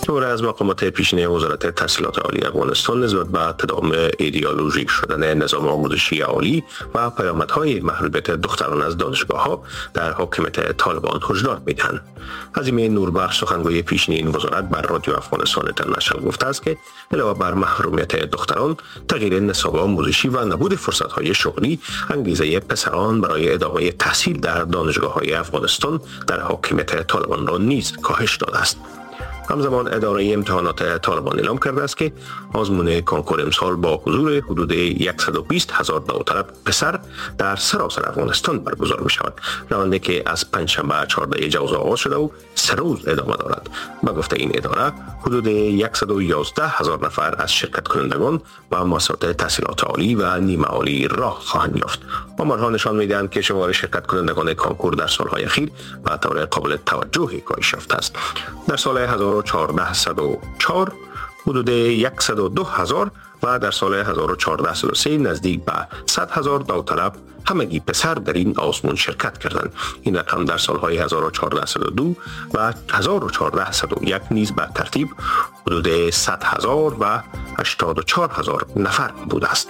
دوره از مقامات پیشین وزارت تحصیلات عالی افغانستان نسبت به تداوم ایدئولوژیک شدن نظام آموزشی عالی و پیامدهای محرومیت دختران از دانشگاه‌ها در حاکمیت طالبان هشدار می‌دهند. عظیم نوربخش سخنگوی پیشین این وزارت بر رادیو افغانستان اینترنشنال گفته است که علاوه بر محرومیت دختران، تغییر نصاب آموزشی و نبود فرصت‌های شغلی انگیزه پسران برای ادامه تحصیل در دانشگاه‌های افغانستان در حاکمیت طالبان را نیز کاهش داده است. همزمان اداره امتحانات طالبان اعلام کرده است که آزمون کنکور امسال با حضور حدود 120,000 داوطلب پسر در سراسر افغانستان برگزار می شود. روندی که از پنجشنبه 14 جوز آغاز شده و 3 روز ادامه دارد. به گفته این اداره حدود 111,000 نفر از شرکت کنندگان و مؤسسات تحصیلات عالی و نیمه عالی راه خواهند یافت. آمارها نشان می‌دهند که شمار شرکت کنندگان کنکور در سالهای اخیر به طور قابل توجهی کاهش یافته است. در سال 1404 حدود 102,000 و در سال 1403 نزدیک به 100,000 داوطلب همگی پسر در این آزمون شرکت کردند. این رقم در سالهای 1402 و 1401 نیز به ترتیب حدود 100,000 و 84,000 نفر بوده است.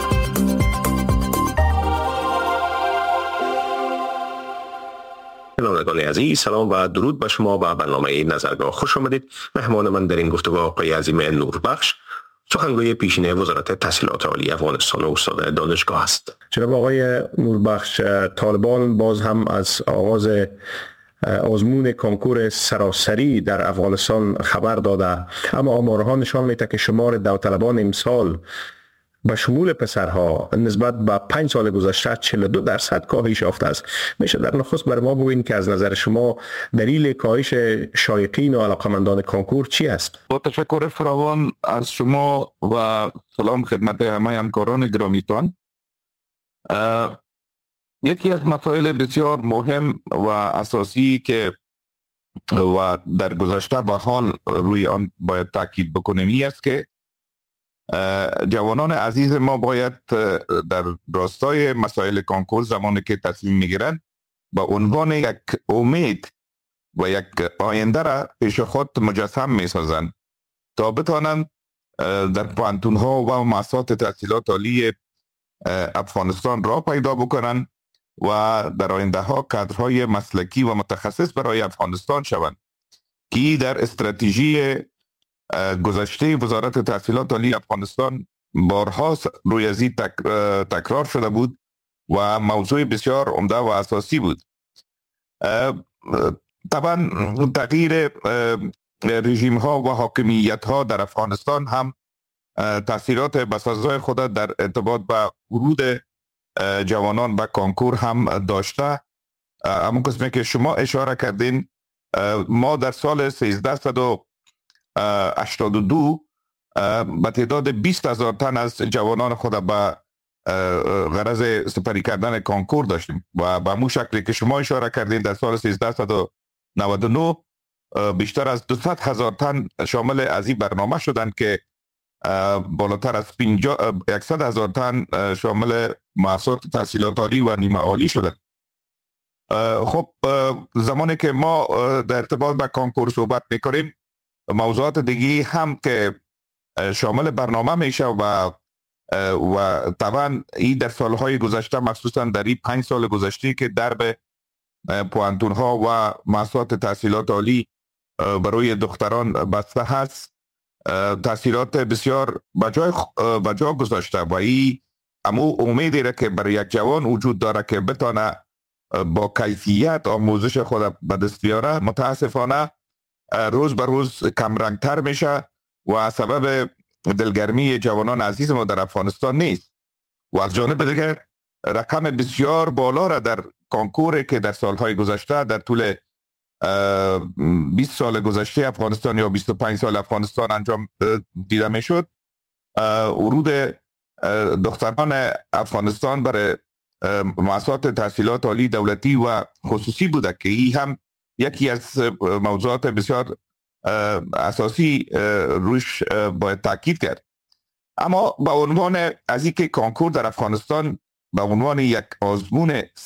شنوندگان عزیز، سلام و درود به شما و برنامه نظرگاه خوش آمدید. مهمان من در این گفتگو آقای عظیم نوربخش، سخنگوی پیشین وزارت تحصیلات عالی افغانستان و استاد دانشگاه است. جناب آقای نوربخش، طالبان باز هم از آغاز آزمون کنکور سراسری در افغانستان خبر داده، اما آمارها نشان میده که شمار داوطلبان امسال به شمول پسرها نسبت به 5 سال گذشته 42% کاهش یافته است. میشه در نخست بر ما بگویید که از نظر شما دلیل کاهش شایقین و علاقمندان کنکور چی است؟ با تشکر فراوان از شما و سلام خدمت همه همکاران گرامیتان. یکی از مسائل بسیار مهم و اساسی که و در گذشته و حال روی آن باید تاکید بکنیم این است که جوانان عزیز ما باید در راستای مسائل کنکور زمانی که تصمیم میگیرند با عنوان یک امید و یک آینده را پیش خود مجسم میسازند تا بتوانند در پوهنتون ها و مؤسسات تحصیلات عالی افغانستان را پیدا بکنند و در آینده ها کادرهای مسلکی و متخصص برای افغانستان شوند که در استراتژی گذشته وزارت تحصیلات عالی افغانستان بارها روی از این تکرار شده بود و موضوع بسیار عمده و اساسی بود. طبعا تغییر رژیم ها و حاکمیت ها در افغانستان هم تاثیرات بسزای خود در ارتباط با ورود جوانان به کنکور هم داشته. اما قسمی که شما اشاره کردین، ما در سال 1382 به تعداد 20,000 تن از جوانان خود به غرض سپری کردن کنکور داشتیم و به همون شکلی که شما اشاره کردین در سال 1399 بیشتر از 200,000 تن شامل از این برنامه شدند که بالاتر از 100,000 تن شامل مؤسسات تحصیلات عالی و نیمه عالی شدند. خب زمانی که ما در ارتباط با کنکور صحبت میکنیم، موضوعات دیگی هم که شامل برنامه میشه و طبعا این در سالهای گذشته مخصوصا در این 5 سال گذشته که درب پوهنتون ها و مؤسسات تحصیلات عالی برای دختران بسته هست، تحصیلات بسیار بجا گذاشته و این امو امیدی را که برای یک جوان وجود داره که بتانه با کیفیت آموزش خود به دست بیاره، متاسفانه روز به روز کمرنگتر میشه و سبب دلگرمی جوانان عزیز ما در افغانستان نیست. و از جانب دیگر رقم بسیار بالا را در کنکوری که در سالهای گذشته در طول 20 سال گذشته افغانستان یا 25 سال افغانستان انجام دیده میشد، ورود دختران افغانستان برای مؤسسات تحصیلات عالی دولتی و خصوصی بوده که این هم یکی از موضوعات بسیار اساسی روش باید تاکید کرد. اما به عنوان از اینکه کنکور در افغانستان به عنوان یک آزمون